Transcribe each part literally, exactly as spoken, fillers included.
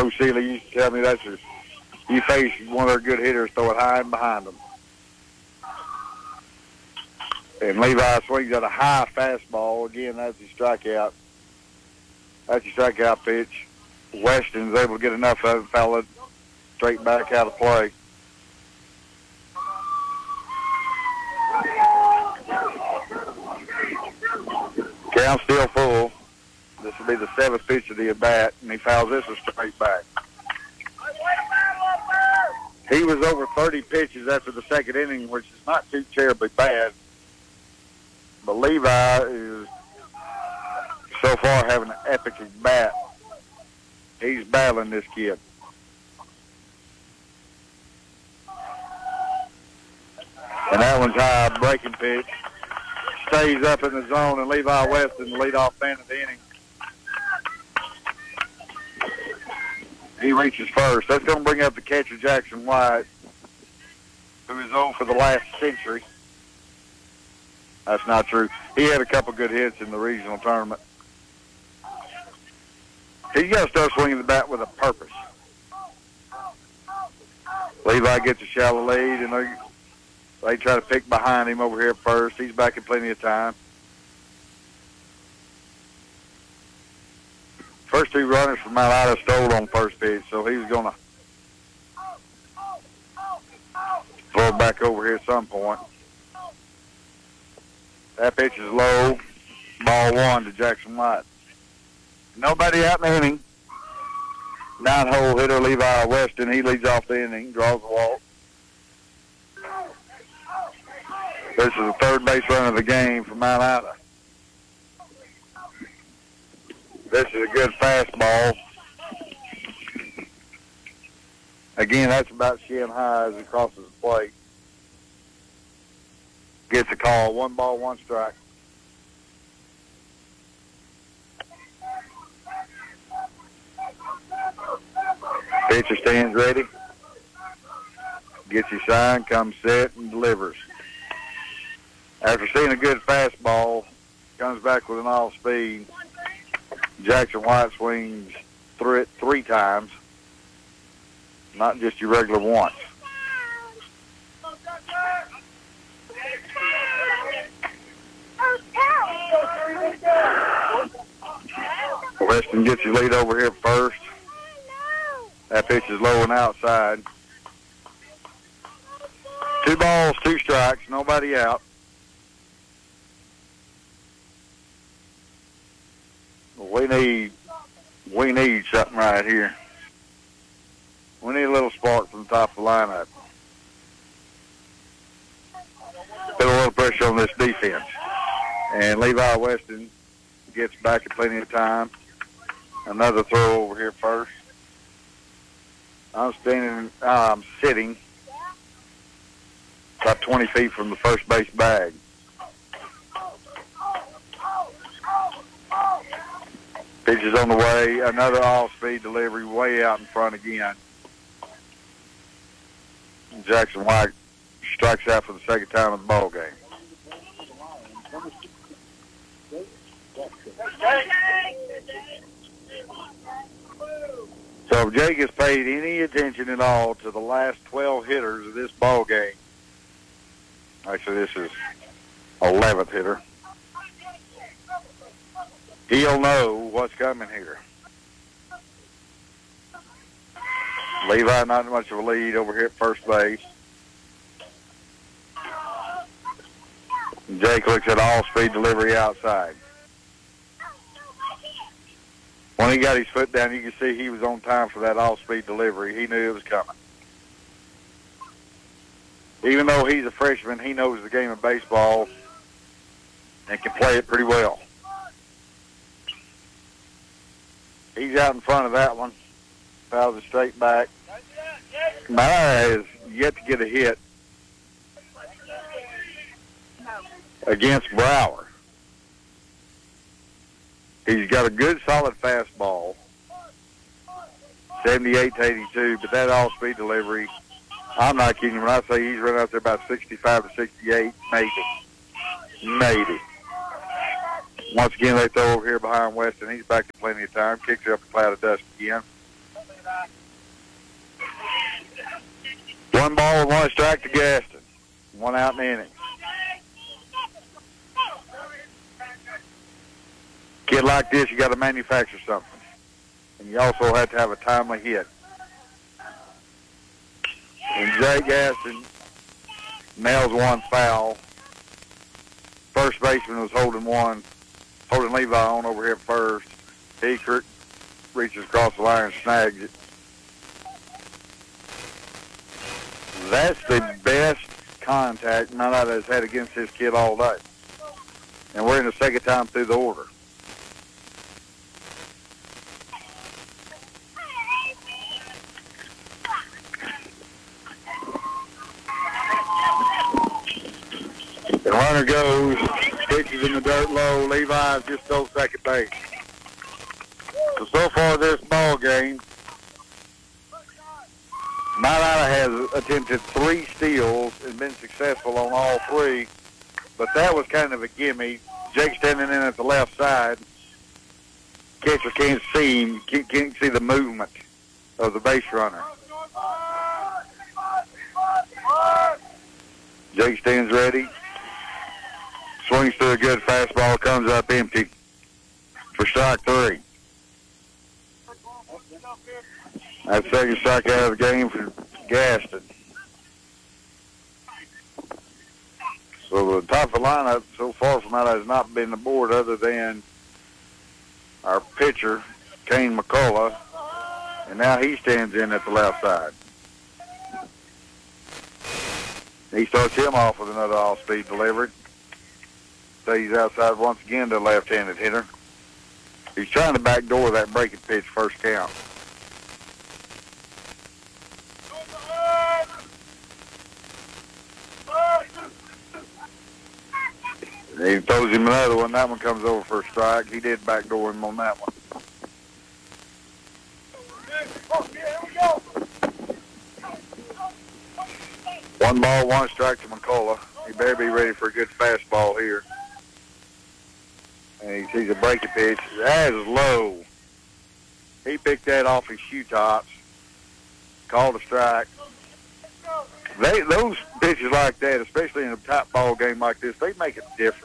Coach Seeley used to tell me that's a, you face one of their good hitters, throw it high and behind them. And Levi swings at a high fastball. Again, that's his strikeout. That's his strikeout pitch. Weston's able to get enough of it, foul it straight back out of play. Count still full. This will be the seventh pitch of the at-bat, and he fouls this one straight back. He was over thirty pitches after the second inning, which is not too terribly bad. But Levi is so far having an epic bat. He's battling this kid. And that one's high, breaking pitch. Stays up in the zone, and Levi Weston, the leadoff man of the inning. He reaches first. That's going to bring up the catcher, Jackson White, who is on for the last century. That's not true. He had a couple good hits in the regional tournament. He's got to start swinging the bat with a purpose. Levi gets a shallow lead, and they, they try to pick behind him over here at first. He's back in plenty of time. First two runners from Mount Ida stole on first pitch, so he's going to throw it back over here at some point. That pitch is low. Ball one to Jackson White. Nobody out in the inning. Nine-hole hitter Levi Weston. He leads off the inning, draws a walk. This is the third base run of the game for Mount Ida. This is a good fastball. Again, that's about shin high as it crosses the plate. Gets a call. One ball, one strike. Pitcher stands ready. Gets his sign, comes set, and delivers. After seeing a good fastball, comes back with an off-speed. Jackson White swings through it three times, not just your regular once. Weston gets his lead over here first. That pitch is low and outside. Two balls, two strikes, nobody out. We need, we need something right here. We need a little spark from the top of the lineup. Put a little pressure on this defense. And Levi Weston gets back in plenty of time. Another throw over here first. I'm standing, I'm sitting about twenty feet from the first base bag. Pitch is on the way. Another off-speed delivery way out in front again. Jackson White strikes out for the second time in the ball game. So if Jake has paid any attention at all to the last twelve hitters of this ball game, actually this is eleventh hitter, he'll know what's coming here. Levi not much of a lead over here at first base. Jake looks at all-speed delivery outside. When he got his foot down, you can see he was on time for that all-speed delivery. He knew it was coming. Even though he's a freshman, he knows the game of baseball and can play it pretty well. He's out in front of that one. Fouls it straight back. Maya has yet to get a hit against Brower. He's got a good, solid fastball, seventy-eight to eighty-two, but that all-speed delivery, I'm not kidding you when I say he's running out there about sixty-five to sixty-eight, maybe. Maybe. Once again, they throw over here behind Weston. He's back to plenty of time. Kicks it up a cloud of dust again. One ball and one strike to Gaston. One out in the inning. Kid like this, you got to manufacture something. And you also have to have a timely hit. And Jay Gaston nails one foul. First baseman was holding one, holding Levi on over here first. He reaches across the line and snags it. That's the best contact Mount Ida has had against this kid all day. And we're in the second time through the order. The runner goes, pitches in the dirt low. Levi just stole second base. So, so far this ball game, Mount Ida has attempted three steals and been successful on all three, but that was kind of a gimme. Jake standing in at the left side. Catcher can't see him, can't, can't see the movement of the base runner. Jake stands ready. Swings through a good fastball, comes up empty for strike three. That's second strike out of the game for Gaston. So the top of the lineup so far from that has not been the board other than our pitcher, Kane McCullough, and now he stands in at the left side. He starts him off with another off-speed delivery. So he's outside once again to the left-handed hitter. He's trying to backdoor that breaking pitch first count. He throws him another one. That one comes over for a strike. He did backdoor him on that one. One ball, one strike to McCullough. He better be ready for a good fastball here. And he sees a breaking pitch. That is low. He picked that off his shoe tops. Called a strike. They, those pitches like that, especially in a top ball game like this, they make a difference.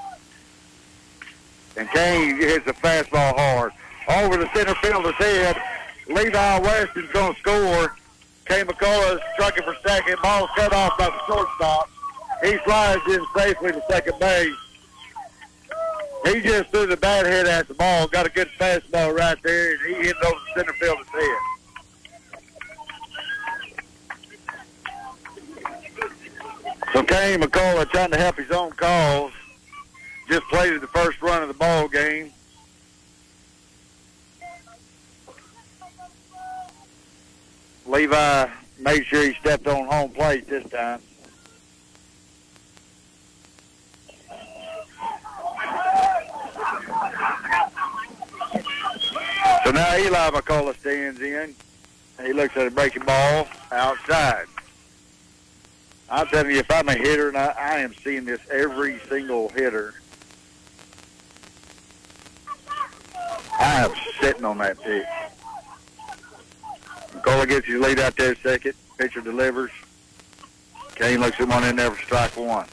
And Kane hits a fastball hard. Over the center fielder's head. Levi Weston's going to score. Kane McCullough is trucking for second. Ball's cut off by the shortstop. He slides in safely to second base. He just threw the bat head at the ball, got a good fastball right there, and he hit it over the center fielder's head. So Kane McCullough, trying to help his own cause, just played the first run of the ball game. Levi made sure he stepped on home plate this time. So now Eli McCullough stands in. He looks at a breaking ball outside. I'm telling you, if I'm a hitter, and I, I am seeing this every single hitter, I am sitting on that pitch. McCullough gets his lead out there second. Pitcher delivers. Kane looks at one in there for strike one.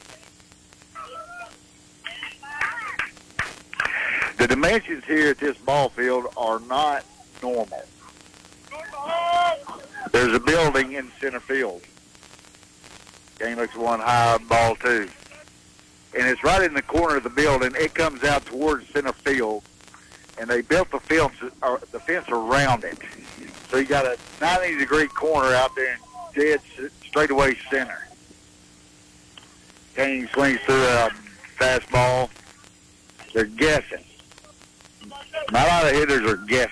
The dimensions here at this ball field are not normal. There's a building in center field. Kane looks one high, ball two. And it's right in the corner of the building. It comes out towards center field. And they built the fence, or the fence around it. So you got a ninety degree corner out there in dead straightaway center. Kane swings through a fastball. They're guessing. A lot of hitters are guessing.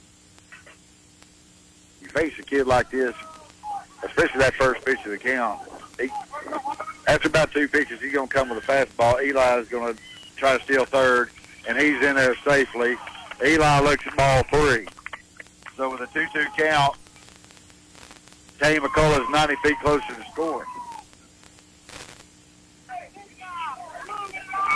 You face a kid like this, especially that first pitch of the count, he, after about two pitches, he's going to come with a fastball. Eli is going to try to steal third, and he's in there safely. Eli looks at ball three. So with a two two count, Kane McCullough is ninety feet closer to scoring.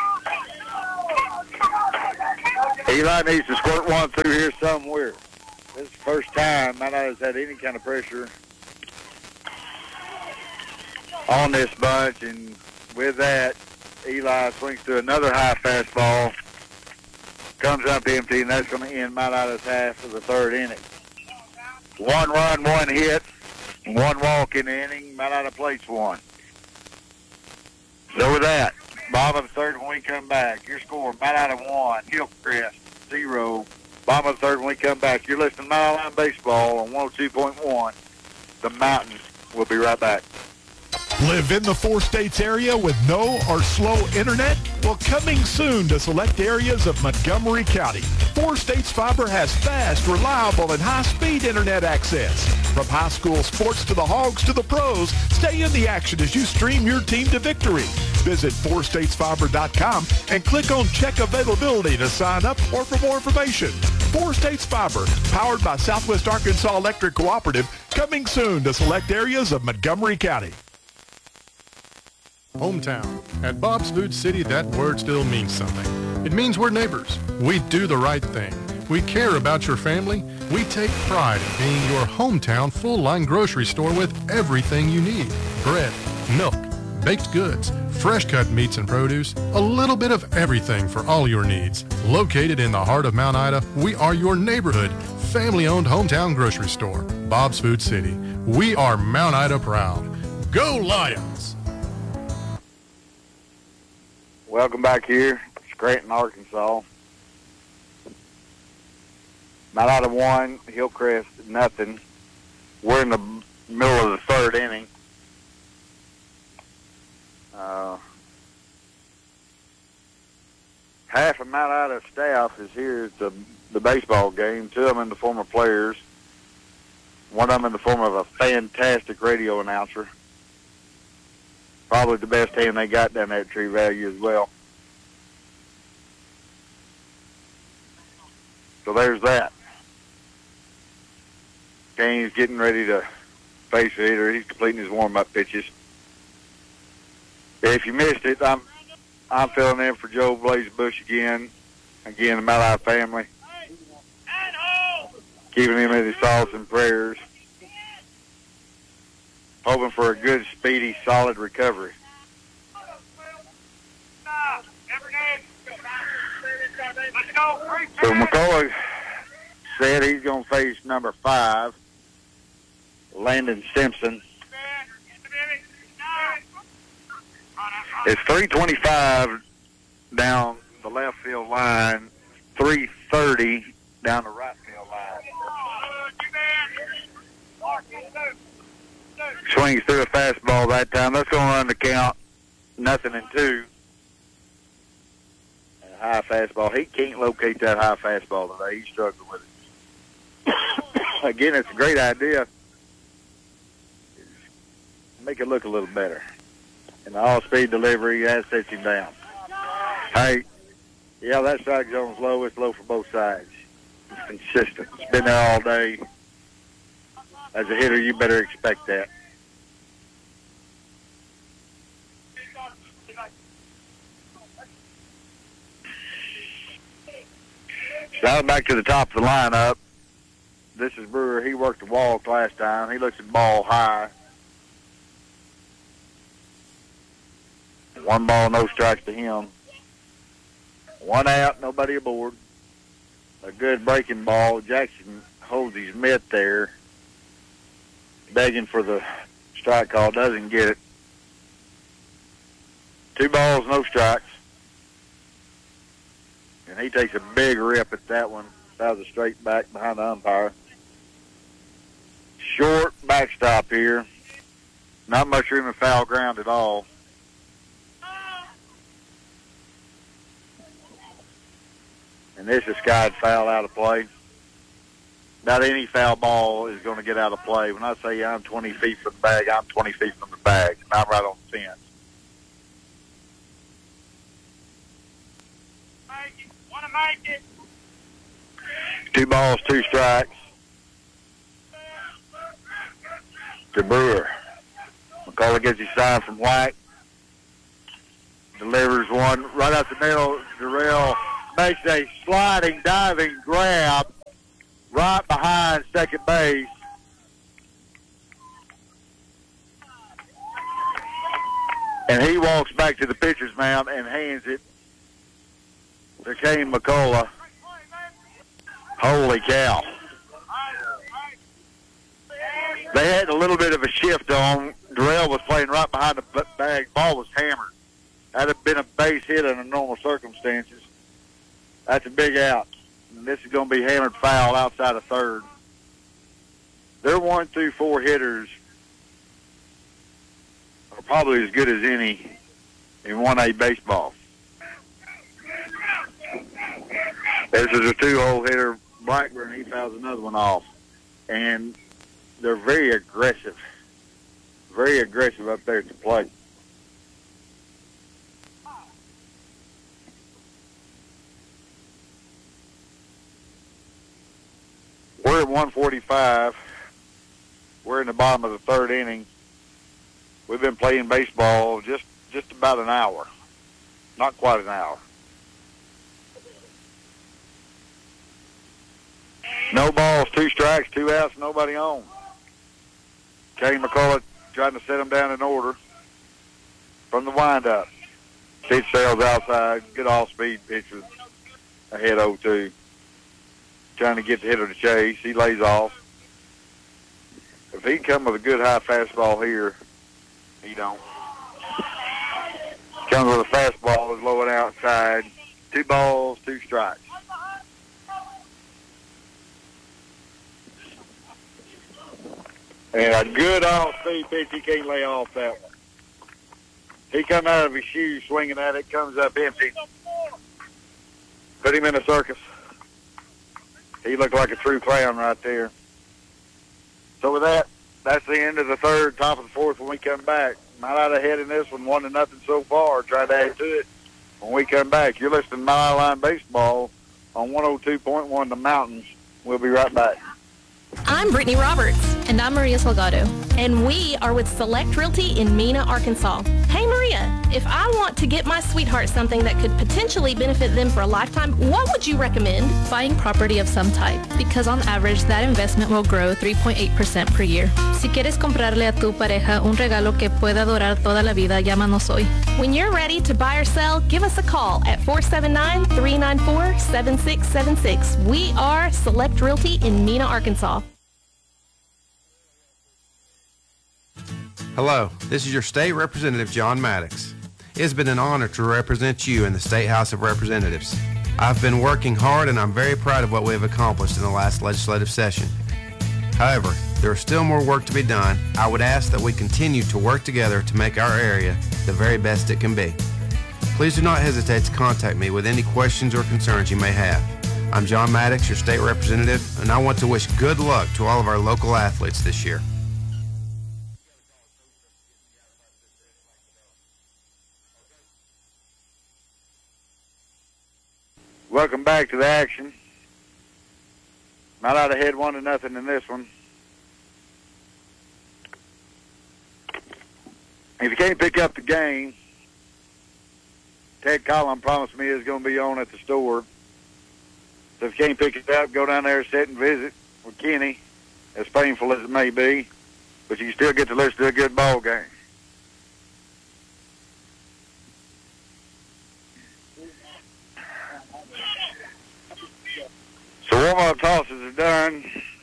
Eli needs to squirt one through here somewhere. This is the first time Mount Ida's had any kind of pressure on this bunch, and with that, Eli swings to another high fastball, comes up empty, and that's going to end Mount Ida's half of the third inning. One run, one hit, one walk in the inning. Mount Ida plates one. So with that, bottom of the third when we come back, your score, Mount Ida one, Hillcrest zero. Bottom of the third when we come back. You're listening to Mile Line Baseball on one oh two point one. The Mountain. We'll be right back. Live in the four states area with no or slow internet? Well, coming soon to select areas of Montgomery County. Four States Fiber has fast, reliable, and high-speed internet access. From high school sports to the Hogs to the pros, stay in the action as you stream your team to victory. Visit four states fiber dot com and click on Check Availability to sign up or for more information. Four States Fiber, powered by Southwest Arkansas Electric Cooperative, coming soon to select areas of Montgomery County. Hometown. At Bob's Food City, that word still means something. It means we're neighbors. We do the right thing. We care about your family. We take pride in being your hometown full-line grocery store with everything you need. Bread, milk, baked goods, fresh-cut meats and produce, a little bit of everything for all your needs. Located in the heart of Mount Ida, we are your neighborhood, family-owned hometown grocery store. Bob's Food City. We are Mount Ida proud. Go Lions! Welcome back here. Scranton, Arkansas. Mount Ida one, Hillcrest nothing. We're in the middle of the third inning. Uh, half of Mount Ida staff is here at the, the baseball game. Two of them in the form of players. One of them in the form of a fantastic radio announcer. Probably the best hand they got down there at Tree Valley as well. So there's that. Kane's getting ready to face the hitter. He's completing his warm-up pitches. If you missed it, I'm I'm filling in for Joe Blaze Bush again. Again, the Mount Ida family. Keeping him in his thoughts and prayers. Hoping for a good, speedy, solid recovery. So McCullough said he's going to face number five, Landon Simpson. It's three twenty-five down the left field line, three thirty down the right field line. Swings through a fastball that time. That's going to run the count. Nothing in two. And a high fastball. He can't locate that high fastball today. He's struggling with it. Again, it's a great idea. Make it look a little better. And the all-speed delivery, that sets him down. Hey, yeah, that strike zone's low. It's low for both sides. It's consistent. It's been there all day. As a hitter, you better expect that. So now back to the top of the lineup. This is Brewer. He worked the walk last time. He looks at the ball high. One ball, no strikes to him. One out, nobody aboard. A good breaking ball. Jackson holds his mitt there, begging for the strike call. Doesn't get it. Two balls, no strikes. And he takes a big rip at that one. Fouls a straight back behind the umpire. Short backstop here. Not much room in foul ground at all. And this is skied foul out of play. Not any foul ball is going to get out of play. When I say I'm twenty feet from the bag, I'm twenty feet from the bag. And I'm right on the fence. Make it. Want to make it. Two balls, two strikes. To Brewer. McCullough gets his sign from White. Delivers one right out the middle. Durrell makes a sliding, diving grab right behind second base. And he walks back to the pitcher's mound and hands it to Kane McCullough. Holy cow. They had a little bit of a shift on. Darrell was playing right behind the bag. Ball was hammered. That'd have been a base hit under normal circumstances. That's a big out. And this is going to be hammered foul outside of third. Their one through four hitters are probably as good as any in one A baseball. This is a two-hole hitter. Blackburn, he fouls another one off. And they're very aggressive. Very aggressive up there at the plate. We're at one forty-five. We're in the bottom of the third inning. We've been playing baseball just, just about an hour. Not quite an hour. No balls, two strikes, two outs, nobody on. Kane McCullough trying to set them down in order from the windup. Pitch sails outside, good off-speed pitch with ahead oh two. Trying to get the hitter to chase. He lays off. If he can come with a good high fastball here, he don't. Comes with a fastball, is low and outside. Two balls, two strikes. And a good off-speed pitch, he can't lay off that one. He come out of his shoes swinging at it, comes up empty. Put him in a circus. He looked like a true clown right there. So with that, that's the end of the third, top of the fourth when we come back. Mile out ahead in this one, one to nothing so far. Try to add to it when we come back. You're listening to Mile Line Baseball on one oh two point one The Mountains. We'll be right back. I'm Brittany Roberts. And I'm Maria Salgado. And we are with Select Realty in Mena, Arkansas. Hey, Maria, if I want to get my sweetheart something that could potentially benefit them for a lifetime, what would you recommend? Buying property of some type, because on average, that investment will grow three point eight percent per year. Si quieres comprarle a tu pareja un regalo que pueda durar toda la vida, llámanos hoy. When you're ready to buy or sell, give us a call at four seven nine, three nine four, seven six seven six. We are Select Realty in Mena, Arkansas. Hello, this is your State Representative, John Maddox. It has been an honor to represent you in the State House of Representatives. I've been working hard and I'm very proud of what we have accomplished in the last legislative session. However, there is still more work to be done. I would ask that we continue to work together to make our area the very best it can be. Please do not hesitate to contact me with any questions or concerns you may have. I'm John Maddox, your State Representative, and I want to wish good luck to all of our local athletes this year. Welcome back to the action. Not out ahead one to nothing in this one. If you can't pick up the game, Ted Collin promised me it's going to be on at the store. So if you can't pick it up, go down there, sit and visit with Kenny, as painful as it may be. But you can still get to listen to a good ball game. So warm-up tosses are done.